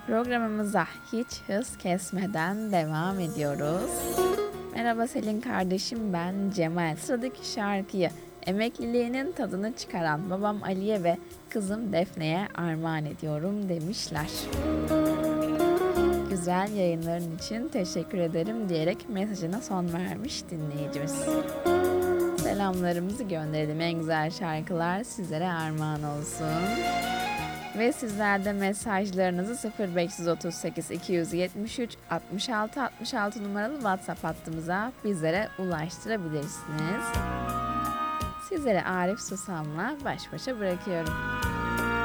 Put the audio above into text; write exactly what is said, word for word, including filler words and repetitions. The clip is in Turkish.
Programımıza hiç hız kesmeden devam ediyoruz. Merhaba Selin kardeşim, ben Cemal. Sıradaki şarkıyı emekliliğinin tadını çıkaran babam Ali'ye ve kızım Defne'ye armağan ediyorum demişler. Güzel yayınların için teşekkür ederim diyerek mesajına son vermiş dinleyicimiz. Selamlarımızı gönderelim. En güzel şarkılar sizlere armağan olsun. Ve sizler de mesajlarınızı sıfır beş otuz sekiz iki yetmiş üç altmış altı altmış altı numaralı WhatsApp hattımıza bizlere ulaştırabilirsiniz. Sizlere Arif Susam'la baş başa bırakıyorum.